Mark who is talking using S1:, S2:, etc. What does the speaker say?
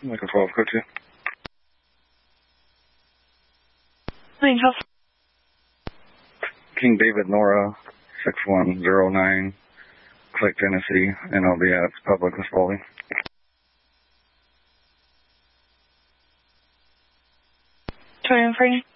S1: Michael 12, go to. King David Nora, 6109, Click, Tennessee, NLBX, public Nisqually.
S2: Sorry, I'm free.